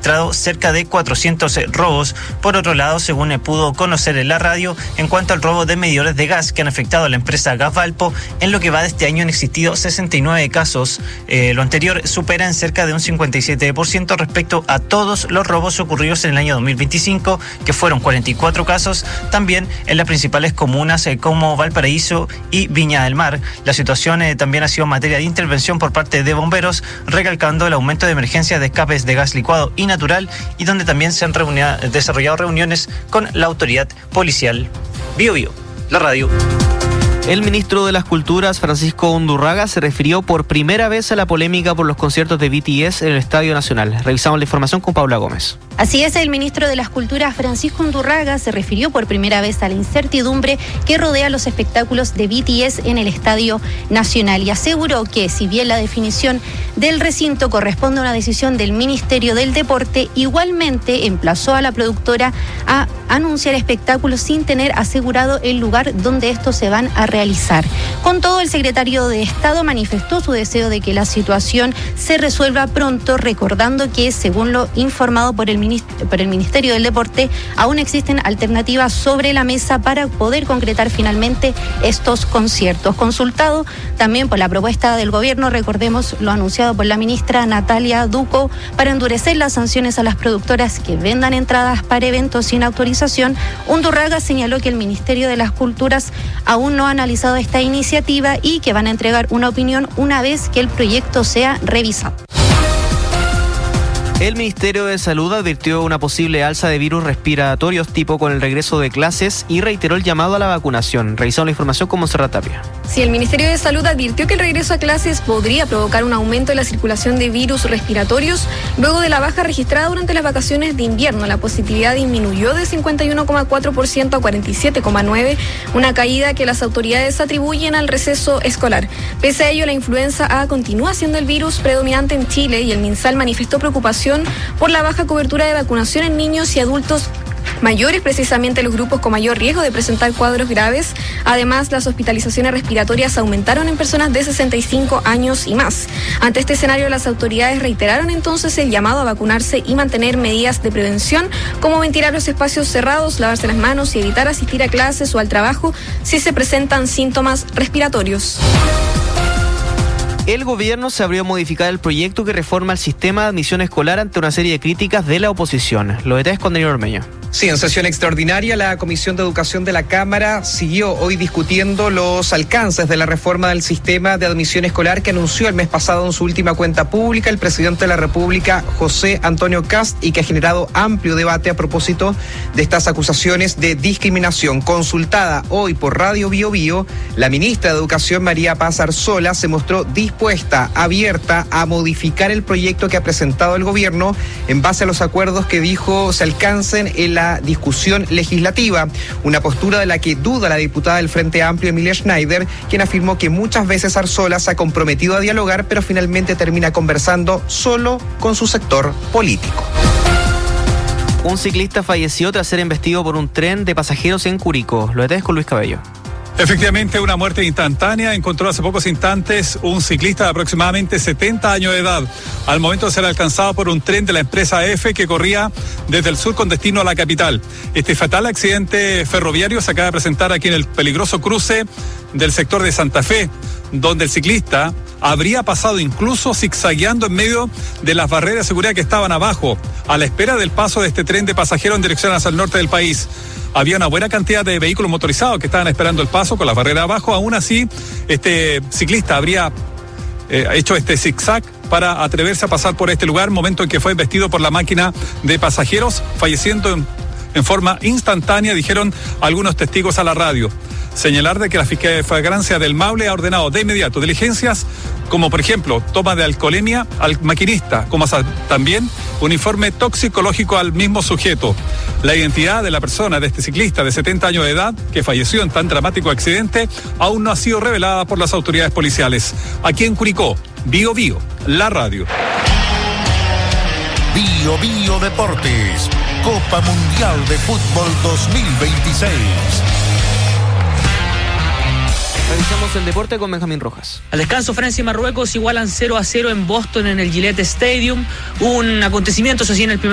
registrado cerca de 400 robos. Por otro lado, según pudo conocer en la radio, en cuanto al robo de medidores de gas que han afectado a la empresa Gas Valpo, en lo que va de este año han existido 69 casos. Lo anterior supera en cerca de un 57% respecto a todos los robos ocurridos en el año 2025, que fueron 44 casos, también en las principales comunas como Valparaíso y Viña del Mar. La situación también ha sido materia de intervención por parte de bomberos, recalcando el aumento de emergencias de escapes de gas licuado y natural, y donde también se han desarrollado reuniones con la autoridad policial. Bio Bio, la radio. El ministro de las Culturas, Francisco Undurraga, se refirió por primera vez a la polémica por los conciertos de BTS en el Estadio Nacional. Revisamos la información con Paula Gómez. Así es, el ministro de las Culturas, Francisco Undurraga, se refirió por primera vez a la incertidumbre que rodea los espectáculos de BTS en el Estadio Nacional y aseguró que, si bien la definición del recinto corresponde a una decisión del Ministerio del Deporte, igualmente emplazó a la productora a anunciar espectáculos sin tener asegurado el lugar donde estos se van a realizar. Con todo, el secretario de Estado manifestó su deseo de que la situación se resuelva pronto, recordando que, según lo informado por el Ministerio del Deporte, aún existen alternativas sobre la mesa para poder concretar finalmente estos conciertos. Consultado también por la propuesta del gobierno, recordemos lo anunciado por la ministra Natalia Ducco, para endurecer las sanciones a las productoras que vendan entradas para eventos sin autorización. Undurraga señaló que el Ministerio de las Culturas aún no ha analizado esta iniciativa y que van a entregar una opinión una vez que el proyecto sea revisado. El Ministerio de Salud advirtió una posible alza de virus respiratorios tipo con el regreso de clases y reiteró el llamado a la vacunación. Revisamos la información con Montserrat Tapia. Sí, el Ministerio de Salud advirtió que el regreso a clases podría provocar un aumento en la circulación de virus respiratorios. Luego de la baja registrada durante las vacaciones de invierno, la positividad disminuyó de 51,4% a 47,9%, una caída que las autoridades atribuyen al receso escolar. Pese a ello, la influenza A continúa siendo el virus predominante en Chile y el MinSal manifestó preocupación por la baja cobertura de vacunación en niños y adultos mayores, precisamente los grupos con mayor riesgo de presentar cuadros graves. Además, las hospitalizaciones respiratorias aumentaron en personas de 65 años y más. Ante este escenario, las autoridades reiteraron entonces el llamado a vacunarse y mantener medidas de prevención, como ventilar los espacios cerrados, lavarse las manos y evitar asistir a clases o al trabajo si se presentan síntomas respiratorios. El gobierno se abrió a modificar el proyecto que reforma el sistema de admisión escolar ante una serie de críticas de la oposición. Los detalles con Daniel Ormeño. Sí, en sesión extraordinaria, la Comisión de Educación de la Cámara siguió hoy discutiendo los alcances de la reforma del sistema de admisión escolar que anunció el mes pasado en su última cuenta pública el presidente de la República, José Antonio Kast, y que ha generado amplio debate a propósito de estas acusaciones de discriminación. Consultada hoy por Radio Bio Bio, la ministra de Educación, María Paz Arzola, se mostró dispuesta, abierta a modificar el proyecto que ha presentado el gobierno en base a los acuerdos que dijo se alcancen en la discusión legislativa, una postura de la que duda la diputada del Frente Amplio, Emilia Schneider, quien afirmó que muchas veces Arzola se ha comprometido a dialogar, pero finalmente termina conversando solo con su sector político. Un ciclista falleció tras ser embestido por un tren de pasajeros en Curicó. Lo detalles con Luis Cabello. Efectivamente, una muerte instantánea encontró hace pocos instantes un ciclista de aproximadamente 70 años de edad, al momento de ser alcanzado por un tren de la empresa EFE que corría desde el sur con destino a la capital. Este fatal accidente ferroviario se acaba de presentar aquí en el peligroso cruce del sector de Santa Fe, donde el ciclista habría pasado incluso zigzagueando en medio de las barreras de seguridad que estaban abajo, a la espera del paso de este tren de pasajeros en dirección hacia el norte del país. Había una buena cantidad de vehículos motorizados que estaban esperando el paso con la barrera abajo. Aún así, este ciclista habría hecho este zigzag para atreverse a pasar por este lugar, momento en que fue embestido por la máquina de pasajeros, falleciendo en forma instantánea, dijeron algunos testigos a la radio. Señalar de que la Fiscalía de Flagrancia del Maule ha ordenado de inmediato diligencias, como por ejemplo toma de alcoholemia al maquinista, como también un informe toxicológico al mismo sujeto. La identidad de la persona, de este ciclista de 70 años de edad, que falleció en tan dramático accidente, aún no ha sido revelada por las autoridades policiales. Aquí en Curicó, Bio Bio, la radio. Bio Bio Deportes, Copa Mundial de Fútbol 2026. Revisamos el deporte con Benjamín Rojas. Al descanso, Francia y Marruecos igualan 0-0 en Boston en el Gillette Stadium. Un acontecimiento, eso sí, en el primer